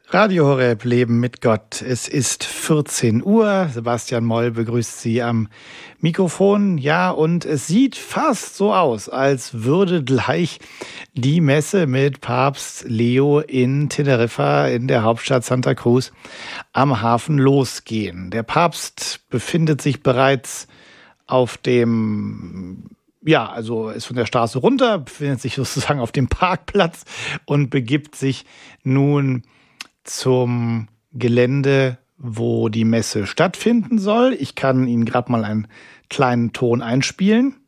Radio Horeb, Leben mit Gott. Es ist 14 Uhr. Sebastian Moll begrüßt Sie am Mikrofon. Ja, und es sieht fast so aus, als würde gleich die Messe mit Papst Leo in Teneriffa, in der Hauptstadt Santa Cruz, am Hafen losgehen. Der Papst befindet sich bereits auf dem, also ist von der Straße runter, befindet sich sozusagen auf dem Parkplatz und begibt sich nun zum Gelände, wo die Messe stattfinden soll. Ich kann Ihnen gerade mal einen kleinen Ton einspielen.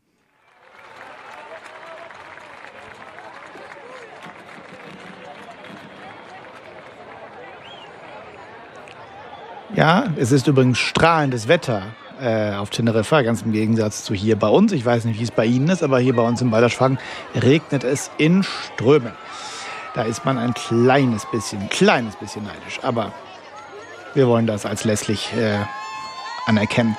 Ja, es ist übrigens strahlendes Wetter auf Teneriffa, ganz im Gegensatz zu hier bei uns. Ich weiß nicht, wie es bei Ihnen ist, aber hier bei uns im Balderschwang regnet es in Strömen. Da ist man ein kleines bisschen neidisch. Aber wir wollen das als lässlich anerkennen.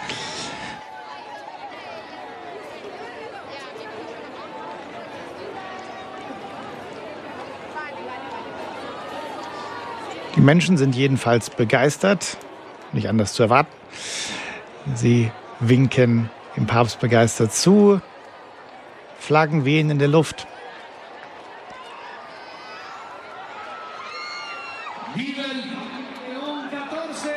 Die Menschen sind jedenfalls begeistert, nicht anders zu erwarten. Sie winken dem Papst begeistert zu, Flaggen wehen in der Luft. ¡Viva el León XIV!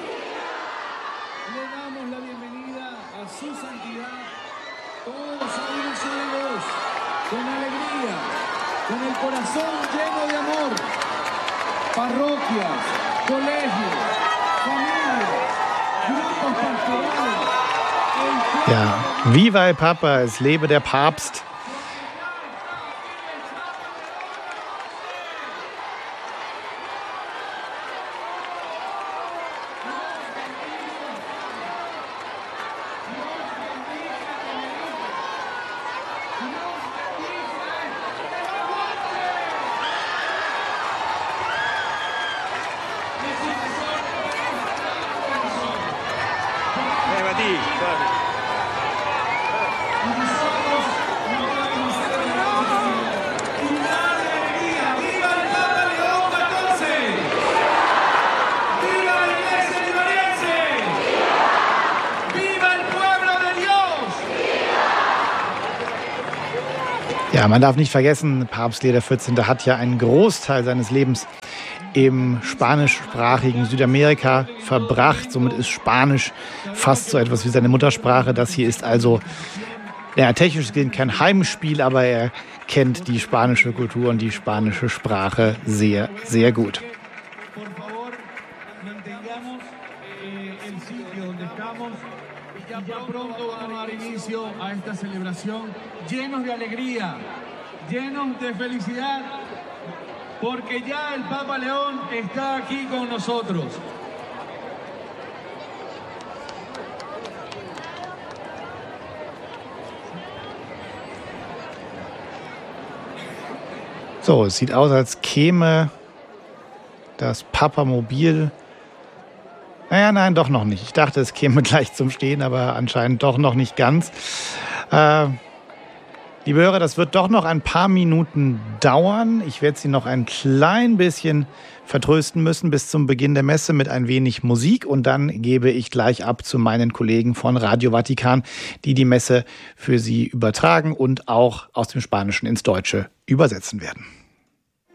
Le damos la bienvenida a su santidad, todos a una sola voz, con alegría, con el corazón lleno de amor. Parroquias, colegios, familias, grupos pastorales. Ja, Viva el Papa, es lebe der Papst. Ja, man darf nicht vergessen, Papst Leo XIV. Hat ja einen Großteil seines Lebens im spanischsprachigen Südamerika verbracht. Somit ist Spanisch fast so etwas wie seine Muttersprache. Das hier ist also, technisch gesehen kein Heimspiel, aber er kennt die spanische Kultur und die spanische Sprache sehr, sehr gut. Ya pronto vamos a dar inicio a esta celebración llenos de alegría, llenos de felicidad, porque ya el Papa León está aquí con nosotros. So, es sieht aus, als käme das Papamobil. Nein, doch noch nicht. Ich dachte, es käme gleich zum Stehen, aber anscheinend doch noch nicht ganz. Liebe Hörer, das wird doch noch ein paar Minuten dauern. Ich werde Sie noch ein klein bisschen vertrösten müssen bis zum Beginn der Messe mit ein wenig Musik. Und dann gebe ich gleich ab zu meinen Kollegen von Radio Vatikan, die die Messe für Sie übertragen und auch aus dem Spanischen ins Deutsche übersetzen werden.